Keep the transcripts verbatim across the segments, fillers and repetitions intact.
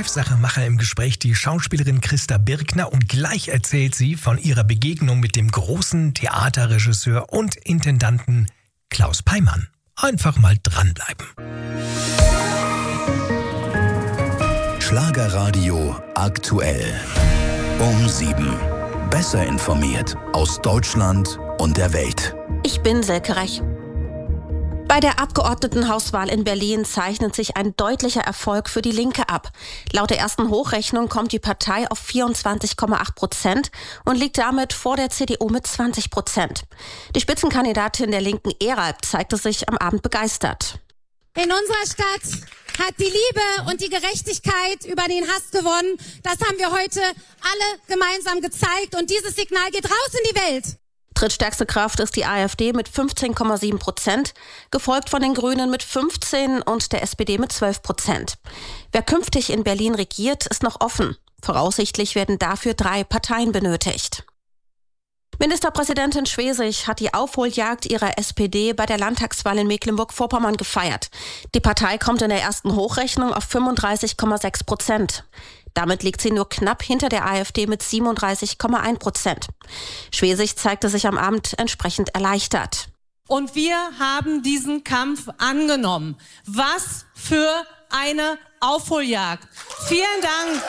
Chefsache Macher im Gespräch die Schauspielerin Christa Birkner und gleich erzählt sie von ihrer Begegnung mit dem großen Theaterregisseur und Intendanten Klaus Peimann. Einfach mal dranbleiben. Schlagerradio aktuell. Um sieben. Besser informiert aus Deutschland und der Welt. Ich bin Silke Rech. Bei der Abgeordnetenhauswahl in Berlin zeichnet sich ein deutlicher Erfolg für die Linke ab. Laut der ersten Hochrechnung kommt die Partei auf vierundzwanzig Komma acht Prozent und liegt damit vor der C D U mit zwanzig Prozent. Die Spitzenkandidatin der Linken Eralb zeigte sich am Abend begeistert. In unserer Stadt hat die Liebe und die Gerechtigkeit über den Hass gewonnen. Das haben wir heute alle gemeinsam gezeigt und dieses Signal geht raus in die Welt. Drittstärkste Kraft ist die AfD mit fünfzehn Komma sieben Prozent, gefolgt von den Grünen mit fünfzehn und der S P D mit zwölf Prozent. Wer künftig in Berlin regiert, ist noch offen. Voraussichtlich werden dafür drei Parteien benötigt. Ministerpräsidentin Schwesig hat die Aufholjagd ihrer S P D bei der Landtagswahl in Mecklenburg-Vorpommern gefeiert. Die Partei kommt in der ersten Hochrechnung auf fünfunddreißig Komma sechs Prozent. Damit liegt sie nur knapp hinter der AfD mit siebenunddreißig Komma eins Prozent. Schwesig zeigte sich am Abend entsprechend erleichtert. Und wir haben diesen Kampf angenommen. Was für eine Aufholjagd. Vielen Dank.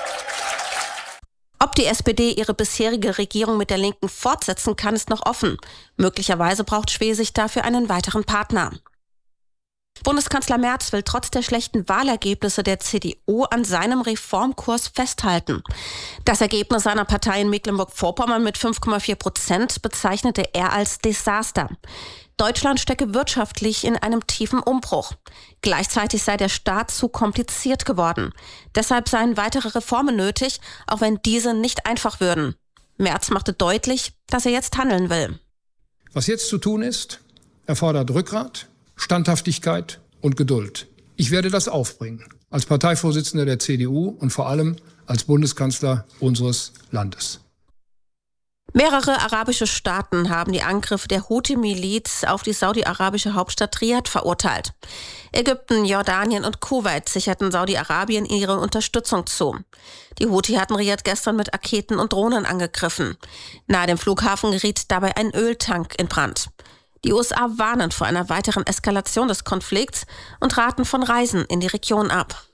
Ob die S P D ihre bisherige Regierung mit der Linken fortsetzen kann, ist noch offen. Möglicherweise braucht Schwesig dafür einen weiteren Partner. Bundeskanzler Merz will trotz der schlechten Wahlergebnisse der C D U an seinem Reformkurs festhalten. Das Ergebnis seiner Partei in Mecklenburg-Vorpommern mit fünf Komma vier Prozent bezeichnete er als Desaster. Deutschland stecke wirtschaftlich in einem tiefen Umbruch. Gleichzeitig sei der Staat zu kompliziert geworden. Deshalb seien weitere Reformen nötig, auch wenn diese nicht einfach würden. Merz machte deutlich, dass er jetzt handeln will. Was jetzt zu tun ist, erfordert Rückgrat, Standhaftigkeit und Geduld. Ich werde das aufbringen, als Parteivorsitzender der C D U und vor allem als Bundeskanzler unseres Landes. Mehrere arabische Staaten haben die Angriffe der Houthi-Miliz auf die saudi-arabische Hauptstadt Riad verurteilt. Ägypten, Jordanien und Kuwait sicherten Saudi-Arabien ihre Unterstützung zu. Die Houthi hatten Riad gestern mit Raketen und Drohnen angegriffen. Nahe dem Flughafen geriet dabei ein Öltank in Brand. Die U S A warnen vor einer weiteren Eskalation des Konflikts und raten von Reisen in die Region ab.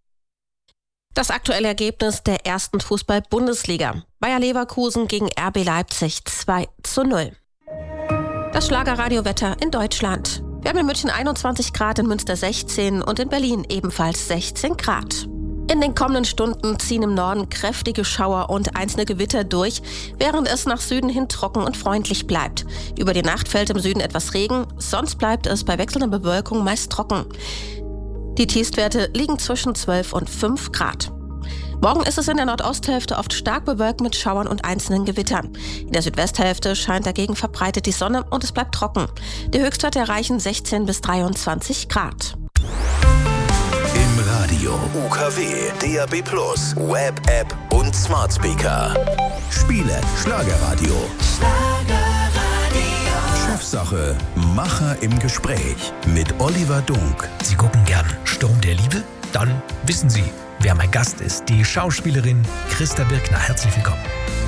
Das aktuelle Ergebnis der ersten Fußball-Bundesliga. Bayer Leverkusen gegen R B Leipzig zwei zu null. Das Schlagerradiowetter in Deutschland. Wir haben in München einundzwanzig Grad, in Münster sechzehn und in Berlin ebenfalls sechzehn Grad. In den kommenden Stunden ziehen im Norden kräftige Schauer und einzelne Gewitter durch, während es nach Süden hin trocken und freundlich bleibt. Über die Nacht fällt im Süden etwas Regen, sonst bleibt es bei wechselnder Bewölkung meist trocken. Die Tiefstwerte liegen zwischen zwölf und fünf Grad. Morgen ist es in der Nordosthälfte oft stark bewölkt mit Schauern und einzelnen Gewittern. In der Südwesthälfte scheint dagegen verbreitet die Sonne und es bleibt trocken. Die Höchstwerte erreichen sechzehn bis dreiundzwanzig Grad. Im Radio U K W, D A B plus, Web, App und Smart Speaker. Spiele Schlagerradio. Chefsache Macher im Gespräch mit Oliver Dunk. Sie gucken gern Sturm der Liebe? Dann wissen Sie, wer mein Gast ist. Die Schauspielerin Christa Birkner. Herzlich willkommen.